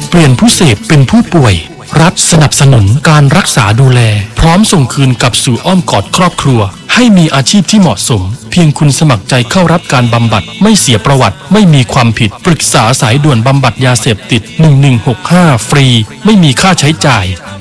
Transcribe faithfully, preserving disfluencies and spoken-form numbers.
เปลี่ยนผู้เสพเป็นผู้ป่วยรัฐสนับสนุนการรักษาดูแลพร้อมส่งคืนกลับสู่อ้อมกอดครอบครัวให้มีอาชีพที่เหมาะสมเพียงคุณสมัครใจเข้ารับการบำบัดไม่เสียประวัติไม่มีความผิดปรึกษาสายด่วนบำบัดยาเสพติดหนึ่งหนึ่งหกห้าฟรีไม่มีค่าใช้จ่าย